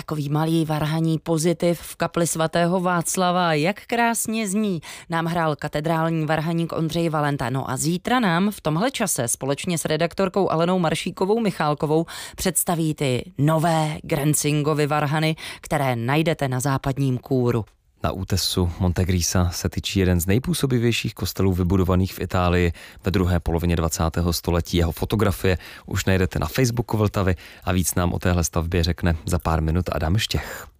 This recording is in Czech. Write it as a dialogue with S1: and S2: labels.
S1: Takový malý varhaní pozitiv v kapli svatého Václava, jak krásně zní, nám hrál katedrální varhaník Ondřej Valenta. No a zítra nám v tomhle čase společně s redaktorkou Alenou Maršíkovou Michálkovou představí ty nové Grenzingovy varhany, které najdete na Západním Kůru.
S2: Na útesu Montegrisa se tyčí jeden z nejpůsobivějších kostelů vybudovaných v Itálii ve druhé polovině 20. století. Jeho fotografie už najdete na Facebooku Vltavy a víc nám o téhle stavbě řekne za pár minut Adam Štěch.